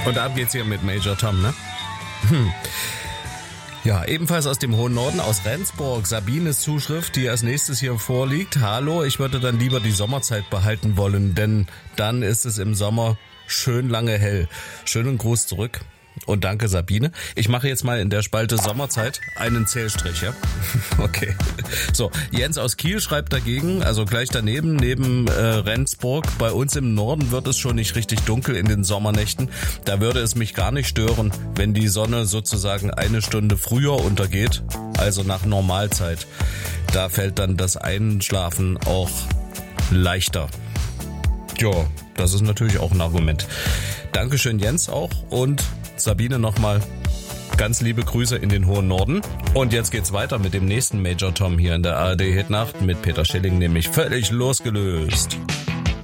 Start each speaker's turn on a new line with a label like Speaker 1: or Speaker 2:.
Speaker 1: Und ab geht's hier mit Major Tom, ne? Ja, ebenfalls aus dem hohen Norden, aus Rendsburg, Sabines Zuschrift, die als nächstes hier vorliegt. Hallo, ich würde dann lieber die Sommerzeit behalten wollen, denn dann ist es im Sommer schön lange hell. Schönen Gruß zurück und danke Sabine. Ich mache jetzt mal in der Spalte Sommerzeit einen Zählstrich, ja? Okay. So, Jens aus Kiel schreibt dagegen, also gleich daneben, neben Rendsburg, bei uns im Norden wird es schon nicht richtig dunkel in den Sommernächten. Da würde es mich gar nicht stören, wenn die Sonne sozusagen eine Stunde früher untergeht, also nach Normalzeit. Da fällt dann das Einschlafen auch leichter. Ja, das ist natürlich auch ein Argument. Dankeschön Jens auch und Sabine nochmal ganz liebe Grüße in den hohen Norden. Und jetzt geht's weiter mit dem nächsten Major Tom hier in der ARD Hit Nacht mit Peter Schilling, nämlich völlig losgelöst.